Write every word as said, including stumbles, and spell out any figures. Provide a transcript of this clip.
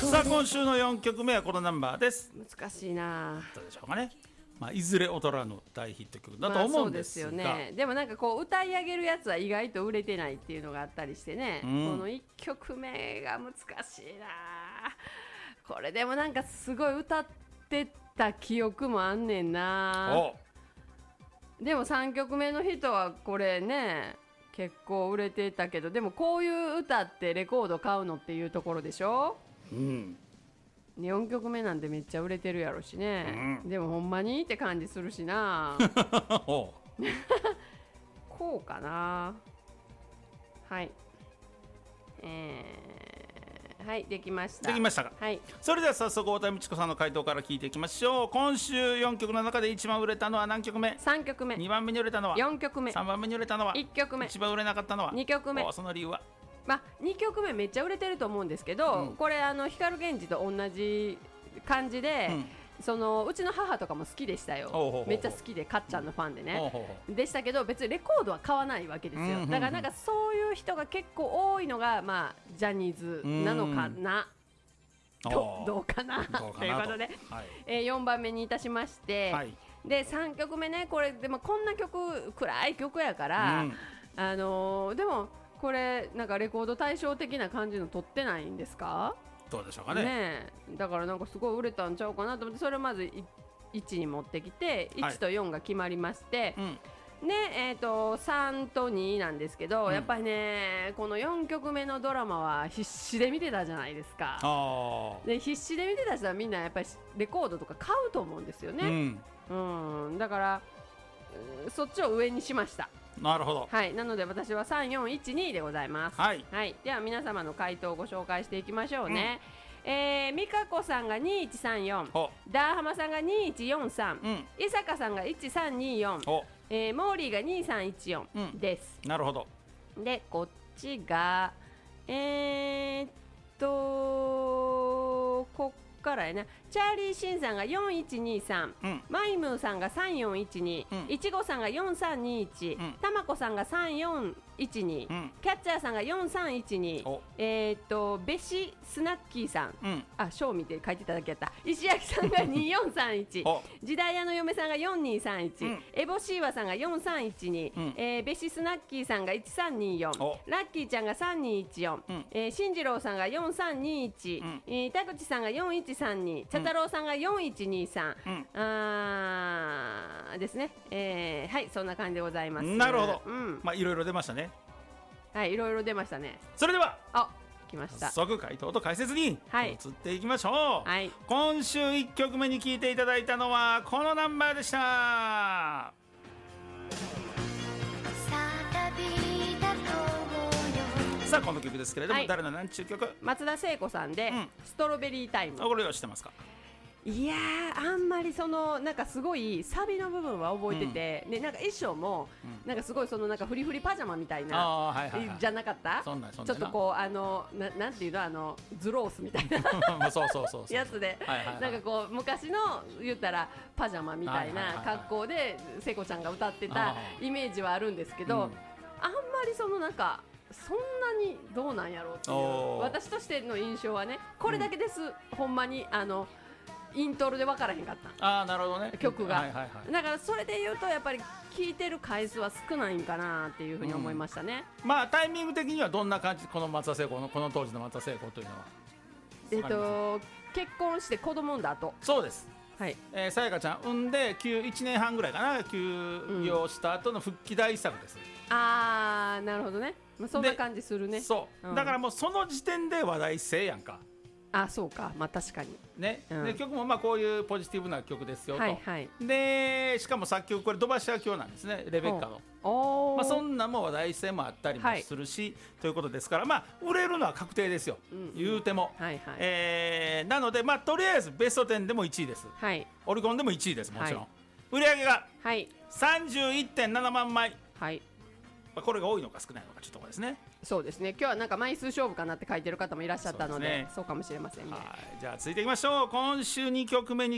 さあ今週のよんきょくめはこのナンバーです。 難しいな。 どうでしょうかね。まあ、いずれ劣らぬ大ヒット曲だと思うんですが、 まあ、そうですよね。でもなんかこう歌い上げるやつは意外と売れてないっていうのがあったりしてね、うん、このいっきょくめが難しいな。これでもなんかすごい歌ってた記憶もあんねんな。でもさんきょくめの人はこれね結構売れてたけど、でもこういう歌ってレコード買うのっていうところでしょ、うん、よんきょくめなんてめっちゃ売れてるやろしね、うん、でもほんまにって感じするしなこうかな。はい、えー、はい、できました。 できましたか、 はい、 それでは早速太田美智子さんの回答から聞いていきましょう。今週よんきょくの中で一番売れたのは何曲目？ さんきょくめ。 にばんめに売れたのはよんきょくめ。 さんばんめに売れたのはいっきょくめ。 一番売れなかったのはにきょくめ。 その理由は？ まあ、にきょくめめっちゃ売れてると思うんですけど、うん、これあの光源氏と同じ感じで、うん、そのうちの母とかも好きでしたよ。ほうほうほう、めっちゃ好きでかっちゃんのファンでね、ほうほうほうでしたけど別にレコードは買わないわけですよ、うんうんうん、だからなんかそういう人が結構多いのが、まあ、ジャニーズなのかな、ど, どうかなということで、はい、えー、よんばんめにいたしまして、はい、でさんきょくめね、これでもこんな曲暗い曲やから、うん、あのー、でもこれなんかレコード対照的な感じの撮ってないんですか？ どうでしょうか ね, ねだからなんかすごい売れたんちゃうかなと思って、それをまずいちに持ってきて、はい、いちとよんが決まりまして、うん、で、えー、とさんとになんですけど、うん、やっぱりねこのよんきょくめのドラマは必死で見てたじゃないですか。あで必死で見てた人はみんなやっぱりレコードとか買うと思うんですよね、うんうん、だからそっちを上にしました。 なるほど、 はい、なので私はさんよんいちにでございます。はい、はい、では皆様の回答をご紹介していきましょうね、うん、えー、美香子さんがにいちさんよん、ダーハマさんがにいちよんさん、うん、伊坂さんがいちさんによん、えー、モーリーがにさんいちよん、うん、です。 なるほど。 でこっちがえー、っとこっからやな、チャーリーシンさんがよんいちにさん、うん、マイムーさんがさんよんいちに、うん、いちごさんがよんさんにいち、うん、たまこさんがさんよんいちに、うん、キャッチャーさんがよんさんいちに、えー、っとベシスナッキーさん、うん、あショー見て書いていただきやった。石焼さんがによんさんいち時代屋の嫁さんがよんにさんいち、うん、エボシーワさんがよんさんいちに、うん、えー、ベシスナッキーさんがいちさんによん、ラッキーちゃんがさんにいちよん、うん、えー、進次郎さんがよんさんにいち、うん、えー、田口さんがよんいちさんに、茶太郎さんがよんいちにさん、うん、あーですね、えー、はいそんな感じでございます。 なるほど、うん、まあいろいろ出ましたね。 はい、いろいろ出ましたね。 それではあ来ました。 早速回答と解説に移っていきましょう、はい、今週いっきょくめに聴いていただいたのはこのナンバーでした。さあこの曲ですけれども、はい、誰の何ちゅう曲？ 松田聖子さんで、うん、ストロベリータイム。 これは知ってますか？ いやーあんまりそのなんかすごいサビの部分は覚えてて、うん、でなんか衣装も、うん、なんかすごいそのなんかフリフリパジャマみたいな、はいはいはい、じゃなかった？そんなそんなちょっとこうあの な, なんていうのあのズロースみたいなそうそうそうそうやつで、はいはいはい、なんかこう昔の言ったらパジャマみたいな格好で聖子ちゃんが歌ってたイメージはあるんですけど、うん、あんまりそのなんかそんなにどうなんやろうっていう私としての印象はねこれだけです、うん、ほんまにあのイントロで分からへんかった。 あーなるほどね曲が、はいはいはい、だからそれで言うとやっぱり聴いてる回数は少ないんかなっていうふうに思いましたね、 うん、まあタイミング的にはどんな感じこの松田聖子のこの当時の松田聖子というのはえっと結婚して子供産んだ後。 そうです、はい、えー、さやかちゃん産んでいちねんはんぐらいかな休業した後の復帰大作です、 うん、あーなるほどね、まあ、そんな感じするね。 そう、うん、だからもうその時点で話題性やんか。 あそうか、まあ確かにね、うん、で曲もまあこういうポジティブな曲ですよと、 はいはい、 でしかも作曲これ土橋明夫なんですね、レベッカの。お、まあ、そんなも話題性もあったりもするし、はい、ということですから、まあ、売れるのは確定ですよ、うん、言うても、はいはい、えー、なので、まあ、とりあえずベストじゅうでもいちいです、はい、オリコンでもいちいです、もちろん、はい、売り上げが さんじゅういってんななまんまい、はい、まあ、これが多いのか少ないのかちょっとこれですね。 そうですね、今日はなんか枚数勝負かなって書いてる方もいらっしゃったので、そうですね、そうかもしれませんね。 はい、じゃあ続いていきましょう。今週にきょくめに